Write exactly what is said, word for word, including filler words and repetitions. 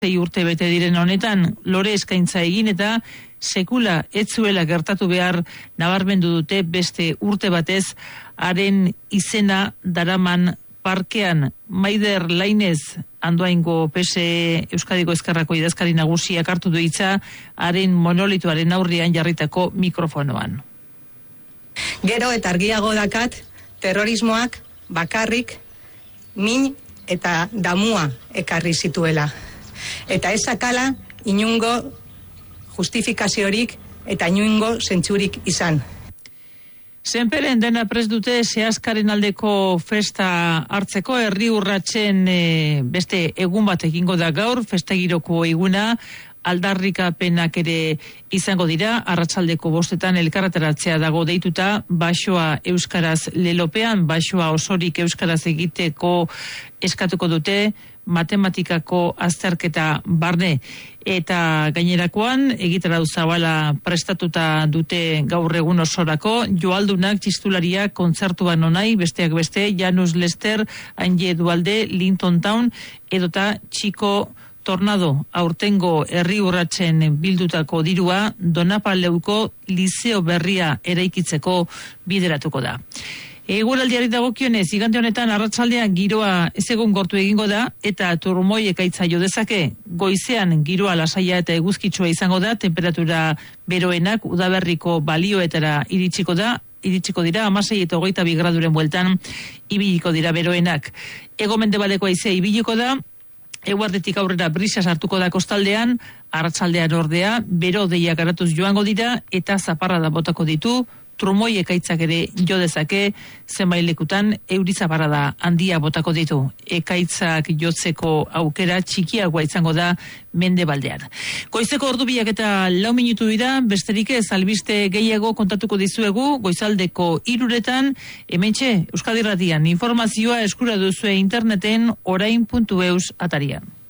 Sei urte bete diren honetan lore eskaintza egin eta sekula etzuela gertatu behar nabarmendu dute beste urte batez haren izena daraman parkean. Maider Lainez Andoaingo P S Euskadiko Ezkerrako idazkari nagusiak hartu du hitza haren monolitoaren aurrean jarritako mikrofonoan. Gero eta argiago dakat terrorismoak bakarrik min eta damua ekarri zituela. Eta ez sakala inungo justifikaziorik eta inungo zentzurik izan. Senperen dena prest dute Seaskaren aldeko festa hartzeko, herri urratsen e, beste egun bat egingo da gaur, festa giroko eguna, aldarrikapenak ere izango dira, arratsaldeko bostetan elkarretaratzea dago deituta, basoa euskaraz lelopean, basoa osorik euskaraz egiteko eskatuko dute, matematikako azterketa barne. Eta gainerakoan, egitara zabala prestatuta dute gaur egun osorako, joaldunak, txistulariak, kontzertuan onai, besteak beste, Janus Lester, Anje Dualde, Linton Town, edota Txiko Tornado, aurtengo herri urratsen bildutako dirua, Donapaleuko Liceo berria eraikitzeko bideratuko da. Eguraldiari dagokionez, igande honetan arratsaldean giroa ez egun gortu egingo da eta turmoi ekaitza jo dezake. Goizean giroa lasaia eta eguzkitsua izango da, temperatura beroenak udaberriko balioetara iritsiko da, iritsiko dira hamasei eta hogeita bi graduren bueltan ibiliko dira beroenak. Hego mendebaldeko haizea ibiliko da, eguerditik aurrera brisa sartuko da kostaldean, arratsaldean ordea, bero deiak garatuz joango dira eta zaparrada botako ditu, trumoi ekaitzak ere jo dezake, zenbait lekutan euri zaparrada handia botako ditu. Ekaitzak jotzeko aukera txikiagoa izango da mendebaldean. Goizeko ordu biak eta lau minutu dira, besterik ez albiste gehiago kontatuko dizuegu, goizaldeko hiruretan, hementxe Euskadi Irratian informazioa eskura duzue interneten orain puntu eus atarian.